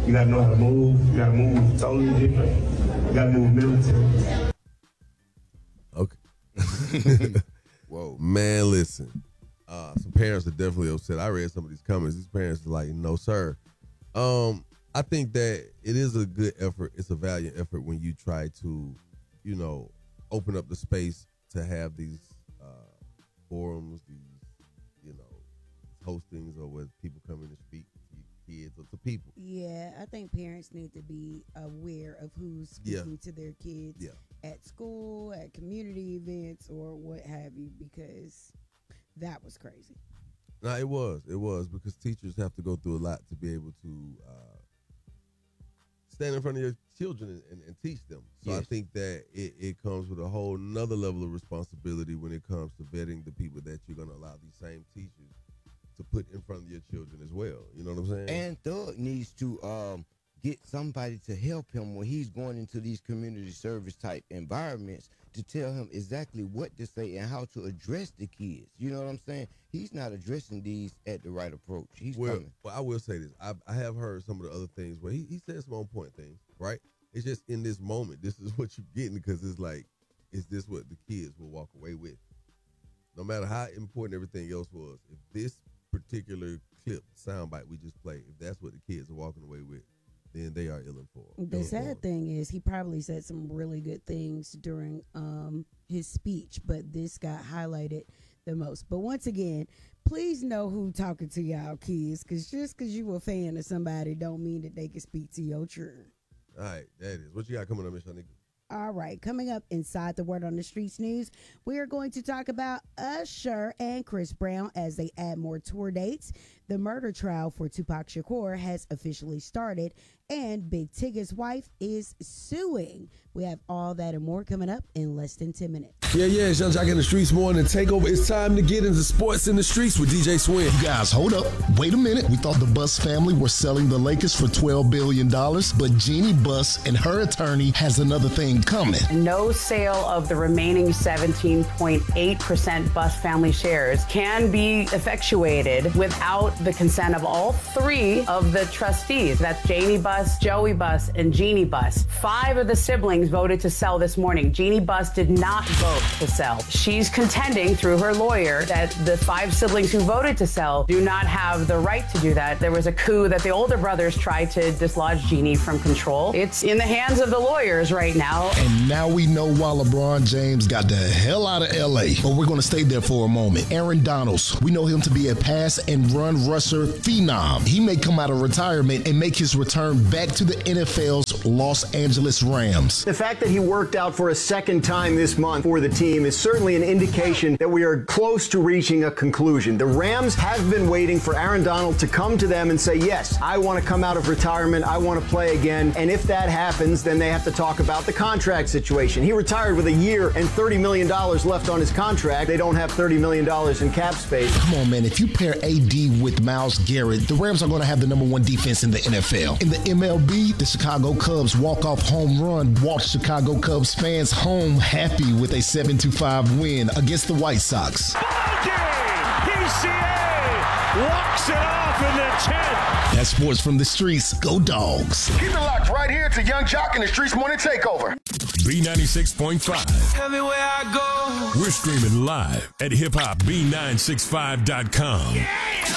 You gotta know how to move. You gotta move totally different. You gotta move military. Okay. Whoa. Man, listen. Some parents are definitely upset. I read some of these comments. These parents are like, no, sir. I think that it is a good effort. It's a valiant effort when you try to, open up the space to have these forums, these, hostings, or where people come in and speak to kids or to people. Yeah, I think parents need to be aware of who's speaking to their kids at school, at community events, or what have you, because that was crazy. No, it was because teachers have to go through a lot to be able to stand in front of your children and teach them. So I think that it comes with a whole nother level of responsibility when it comes to vetting the people that you're going to allow these same teachers to put in front of your children as well. You know what I'm saying? And Thug needs to get somebody to help him when he's going into these community service type environments to tell him exactly what to say and how to address the kids. You know what I'm saying? He's not addressing these at the right approach. He's coming. Well, I will say this. I have heard some of the other things where he said some on point things, right? It's just in this moment, this is what you're getting, because it's like, is this what the kids will walk away with? No matter how important everything else was, if this particular clip, soundbite we just played, if that's what the kids are walking away with, then they are ill-informed. The sad thing is he probably said some really good things during his speech, but this got highlighted the most. But once again, please know who talking to y'all kids, because just because you a fan of somebody don't mean that they can speak to your children. All right, that is. What you got coming up, Miss Shanika? All right, coming up inside the Word on the Streets news, we are going to talk about Usher and Chris Brown as they add more tour dates. The murder trial for Tupac Shakur has officially started, and Big Tigger's wife is suing. We have all that and more coming up in less than 10 minutes. Yeah, it's Young Jock in the Streets Morning Takeover. It's time to get into sports in the streets with DJ Swin. You guys, hold up. Wait a minute. We thought the Buss family were selling the Lakers for $12 billion, but Jeannie Buss and her attorney has another thing coming. No sale of the remaining 17.8% Buss family shares can be effectuated without the consent of all three of the trustees. That's Janie Buss, Joey Buss, and Jeannie Buss. 5 of the siblings voted to sell this morning. Jeannie Buss did not vote to sell. She's contending through her lawyer that the 5 siblings who voted to sell do not have the right to do that. There was a coup that the older brothers tried to dislodge Jeannie from control. It's in the hands of the lawyers right now. And now we know why LeBron James got the hell out of L.A. But we're going to stay there for a moment. Aaron Donalds, we know him to be a pass and run rusher phenom. He may come out of retirement and make his return back to the NFL's Los Angeles Rams. The fact that he worked out for a second time this month for the team is certainly an indication that we are close to reaching a conclusion. The Rams have been waiting for Aaron Donald to come to them and say, yes, I want to come out of retirement. I want to play again. And if that happens, then they have to talk about the contract situation. He retired with a year and $30 million left on his contract. They don't have $30 million in cap space. Come on, man. If you pair AD with Myles Garrett, the Rams are going to have the #1 defense in the NFL. In the MLB, the Chicago Cubs walk-off home run walked Chicago Cubs fans home happy with a 7-5 win against the White Sox. PCA walks it off in the 10th. That's sports from the streets. Go Dogs. Keep it locked right here to Young Jock in the Streets Morning Takeover. B96.5. Everywhere I go. We're streaming live at hiphopb965.com. Yeah!